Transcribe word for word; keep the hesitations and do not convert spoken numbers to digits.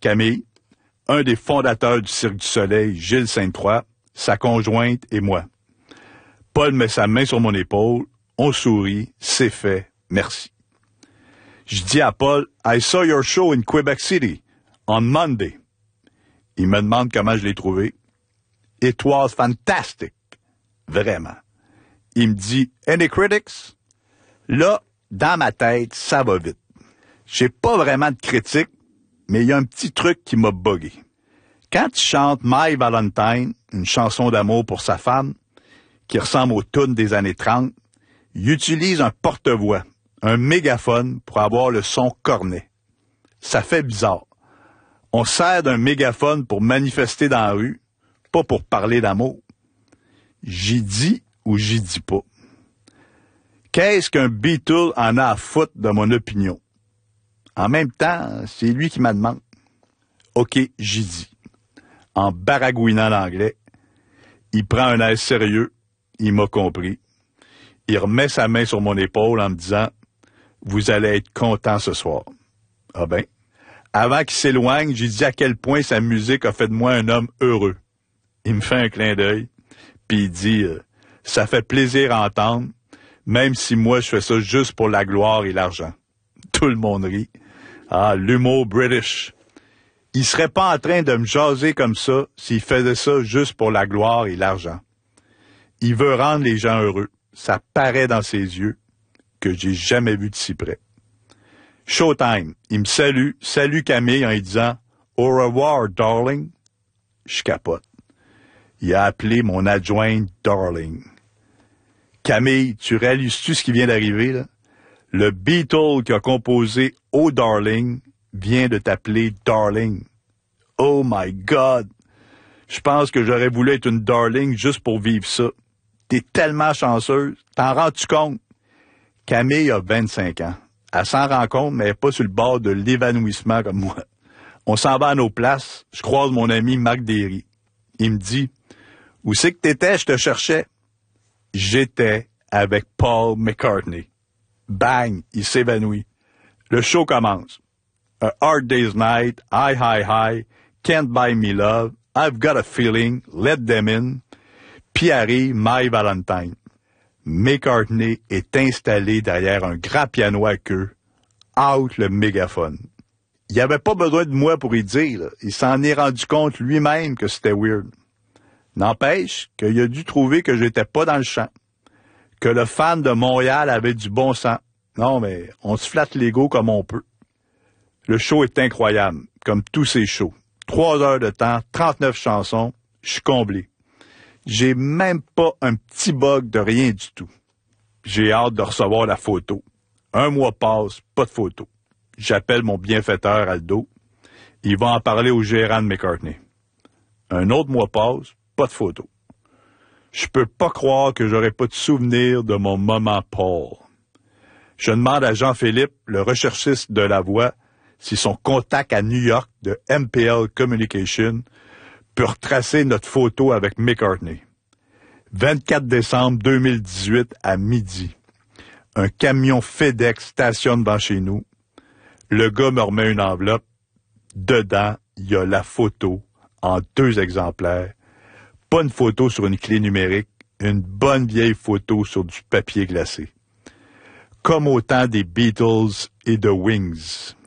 Camille, un des fondateurs du Cirque du Soleil, Gilles Sainte-Croix, sa conjointe et moi. Paul met sa main sur mon épaule, on sourit, c'est fait, merci. Je dis à Paul, I saw your show in Quebec City, on Monday. Il me demande comment je l'ai trouvé. It was fantastic. Vraiment. Il me dit, any critics? Là, dans ma tête, ça va vite. J'ai pas vraiment de critique, mais il y a un petit truc qui m'a buggé. Quand il chante My Valentine, une chanson d'amour pour sa femme, qui ressemble aux tunes des années trente, il utilise un porte-voix, un mégaphone pour avoir le son cornet. Ça fait bizarre. On sert d'un mégaphone pour manifester dans la rue, pas pour parler d'amour. J'y dis ou j'y dis pas. Qu'est-ce qu'un Beatle en a à foutre de mon opinion? En même temps, c'est lui qui m'a demandé. OK, j'y dis. En baragouinant l'anglais, il prend un air sérieux, il m'a compris. Il remet sa main sur mon épaule en me disant « Vous allez être content ce soir. » Ah ben. Avant qu'il s'éloigne, j'ai dit à quel point sa musique a fait de moi un homme heureux. Il me fait un clin d'œil, puis il dit euh, « Ça fait plaisir à entendre, même si moi je fais ça juste pour la gloire et l'argent. » Tout le monde rit. Ah, l'humour british. Il serait pas en train de me jaser comme ça s'il faisait ça juste pour la gloire et l'argent. Il veut rendre les gens heureux. Ça paraît dans ses yeux que j'ai jamais vu de si près. Showtime. Il me salue. Salut Camille en lui disant « Au revoir, darling. » Je capote. Il a appelé mon adjointe « darling ». Camille, tu réalises-tu ce qui vient d'arriver, là? Le Beatle qui a composé « Oh Darling » vient de t'appeler « Darling ». Oh my God! Je pense que j'aurais voulu être une darling juste pour vivre ça. T'es tellement chanceuse. T'en rends-tu compte? Camille a vingt-cinq ans. Elle s'en rend compte, mais elle n'est pas sur le bord de l'évanouissement comme moi. On s'en va à nos places. Je croise mon ami Marc Derry. Il me dit « Où c'est que t'étais? Je te cherchais. » J'étais avec Paul McCartney. Bang! Il s'évanouit. Le show commence. A hard day's night, high, high, high, can't buy me love, I've got a feeling, let them in. Puis arrive My Valentine. McCartney est installé derrière un grand piano à queue. Out le mégaphone. Il avait pas besoin de moi pour y dire. Là. Il s'en est rendu compte lui-même que c'était weird. N'empêche qu'il a dû trouver que j'étais pas dans le champ. Que le fan de Montréal avait du bon sens. Non, mais on se flatte l'ego comme on peut. Le show est incroyable, comme tous ces shows. Trois heures de temps, trente-neuf chansons, je suis comblé. J'ai même pas un petit bug de rien du tout. J'ai hâte de recevoir la photo. Un mois passe, pas de photo. J'appelle mon bienfaiteur Aldo. Il va en parler au gérant de McCartney. Un autre mois passe, pas de photo. Je peux pas croire que j'aurais pas de souvenir de mon moment Paul. Je demande à Jean-Philippe, le recherchiste de La Voix, si son contact à New York de M P L Communication peut retracer notre photo avec McCartney. vingt-quatre décembre deux mille dix-huit à midi. Un camion FedEx stationne devant chez nous. Le gars me remet une enveloppe. Dedans, il y a la photo en deux exemplaires. Pas une photo sur une clé numérique, une bonne vieille photo sur du papier glacé. Comme au temps des Beatles et de Wings.